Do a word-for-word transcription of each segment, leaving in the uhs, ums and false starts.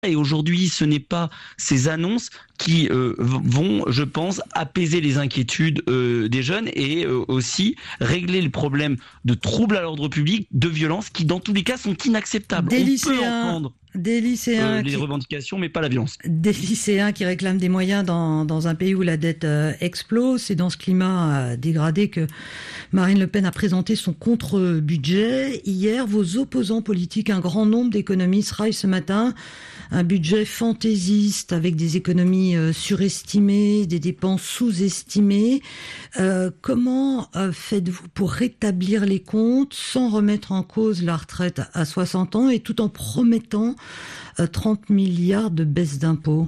Et aujourd'hui, ce n'est pas ces annonces qui euh, vont, je pense, apaiser les inquiétudes euh, des jeunes et euh, aussi régler le problème de troubles à l'ordre public, de violence, qui dans tous les cas sont inacceptables. Des On lycéens, peut entendre des lycéens euh, les qui... revendications, mais pas la violence. Des lycéens qui réclament des moyens dans, dans un pays où la dette euh, explose. C'est dans ce climat euh, dégradé que Marine Le Pen a présenté son contre-budget. Hier, vos opposants politiques, un grand nombre d'économistes, raillent ce matin un budget fantaisiste avec des économies euh, surestimées, des dépenses sous-estimées. Euh, comment euh, faites-vous pour rétablir les comptes sans remettre en cause la retraite à soixante ans et tout en promettant euh, trente milliards de baisse d'impôts?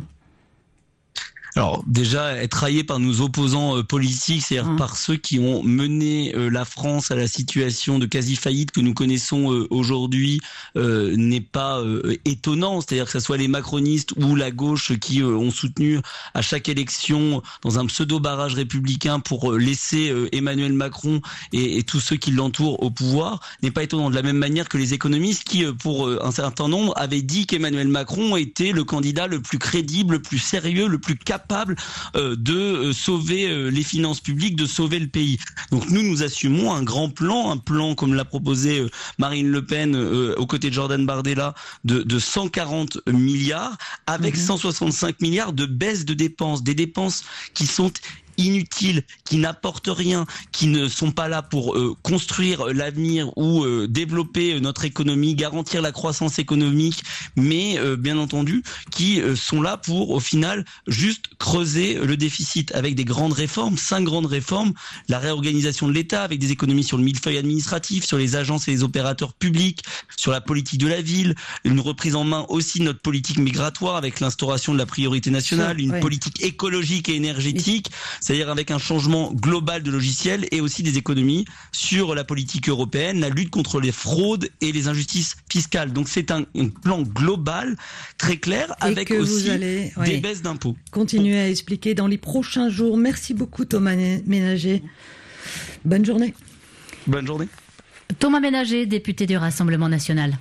Alors déjà, être raillé par nos opposants euh, politiques, c'est-à-dire mmh. par ceux qui ont mené euh, la France à la situation de quasi-faillite que nous connaissons euh, aujourd'hui, euh, n'est pas euh, étonnant. C'est-à-dire que ce soit les macronistes ou la gauche qui euh, ont soutenu à chaque élection dans un pseudo-barrage républicain pour euh, laisser euh, Emmanuel Macron et, et tous ceux qui l'entourent au pouvoir, n'est pas étonnant. De la même manière que les économistes qui, euh, pour euh, un certain nombre, avaient dit qu'Emmanuel Macron était le candidat le plus crédible, le plus sérieux, le plus capable capable de sauver les finances publiques, de sauver le pays. Donc nous, nous assumons un grand plan, un plan comme l'a proposé Marine Le Pen euh, aux côtés de Jordan Bardella de, de cent quarante milliards avec mmh. cent soixante-cinq milliards de baisse de dépenses, des dépenses qui sont inutiles, qui n'apportent rien, qui ne sont pas là pour euh, construire l'avenir ou euh, développer notre économie, garantir la croissance économique, mais euh, bien entendu qui euh, sont là pour au final juste creuser le déficit avec des grandes réformes, cinq grandes réformes, la réorganisation de l'État avec des économies sur le millefeuille administratif, sur les agences et les opérateurs publics, sur la politique de la ville, une reprise en main aussi de notre politique migratoire avec l'instauration de la priorité nationale, une ouais. politique écologique et énergétique, c'est-à-dire avec un changement global de logiciel et aussi des économies sur la politique européenne, la lutte contre les fraudes et les injustices fiscales. Donc c'est un, un plan global, très clair, et avec aussi allez, ouais, des baisses d'impôts. Continuez à expliquer dans les prochains jours. Merci beaucoup Thomas Ménager. Bonne journée. Bonne journée. Thomas Ménager, député du Rassemblement national.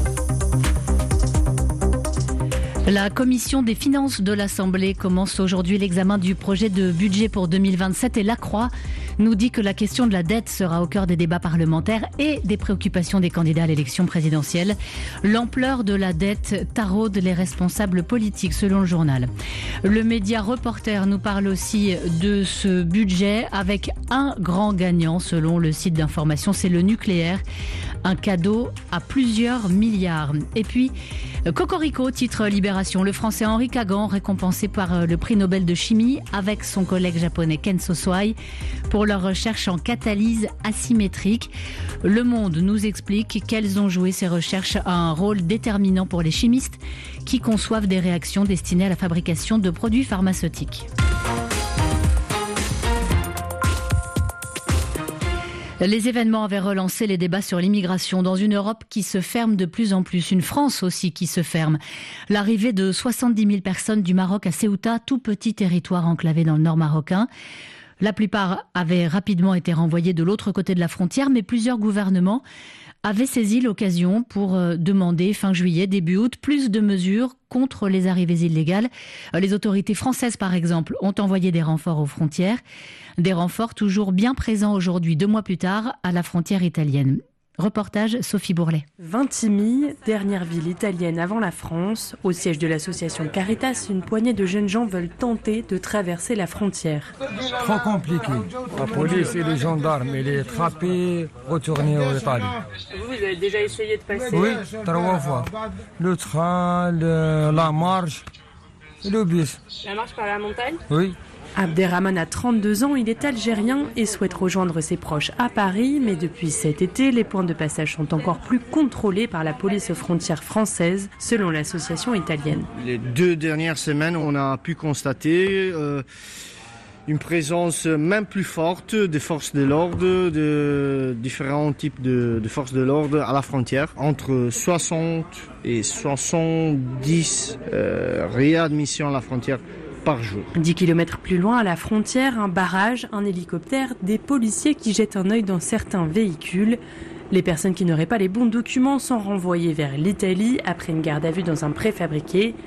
La commission des finances de l'Assemblée commence aujourd'hui l'examen du projet de budget pour deux mille vingt-sept et La Croix nous dit que la question de la dette sera au cœur des débats parlementaires et des préoccupations des candidats à l'élection présidentielle. L'ampleur de la dette taraude les responsables politiques selon le journal. Le média Reporter nous parle aussi de ce budget avec un grand gagnant selon le site d'information, c'est le nucléaire. Un cadeau à plusieurs milliards. Et puis, Cocorico, titre Libération. Le Français Henri Kagan, récompensé par le prix Nobel de chimie avec son collègue japonais Ken Soswai pour leur recherche en catalyse asymétrique. Le Monde nous explique qu'elles ont joué ces recherches à un rôle déterminant pour les chimistes qui conçoivent des réactions destinées à la fabrication de produits pharmaceutiques. Les événements avaient relancé les débats sur l'immigration dans une Europe qui se ferme de plus en plus, une France aussi qui se ferme. L'arrivée de soixante-dix mille personnes du Maroc à Ceuta, tout petit territoire enclavé dans le nord marocain. La plupart avaient rapidement été renvoyés de l'autre côté de la frontière, mais plusieurs gouvernements avaient saisi l'occasion pour demander fin juillet, début août, plus de mesures contre les arrivées illégales. Les autorités françaises, par exemple, ont envoyé des renforts aux frontières. Des renforts toujours bien présents aujourd'hui, deux mois plus tard, à la frontière italienne. Reportage Sophie Bourlet. Ventimille, dernière ville italienne avant la France. Au siège de l'association Caritas, une poignée de jeunes gens veulent tenter de traverser la frontière. Trop compliqué. La police et les gendarmes, ils les attrapés, retournés en Italie. Vous, vous avez déjà essayé de passer? Oui, trois fois. Le train, le, la marche et le bus. La marche par la montagne? Oui. Abderrahman a trente-deux ans, il est algérien et souhaite rejoindre ses proches à Paris. Mais depuis cet été, les points de passage sont encore plus contrôlés par la police aux frontières françaises, selon l'association italienne. Les deux dernières semaines, on a pu constater euh, une présence même plus forte des forces de l'ordre, de différents types de, de forces de l'ordre à la frontière. Entre soixante et soixante-dix euh, réadmissions à la frontière par jour. dix kilomètres plus loin, à la frontière, un barrage, un hélicoptère, des policiers qui jettent un œil dans certains véhicules. Les personnes qui n'auraient pas les bons documents sont renvoyées vers l'Italie après une garde à vue dans un préfabriqué.